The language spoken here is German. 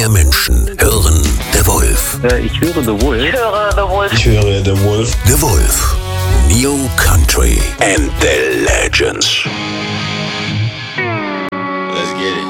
Der Menschen hören der Wolf. Ich höre The Wolf. Ich höre The Wolf. Ich höre The Wolf. The Wolf. New Country and the Legends.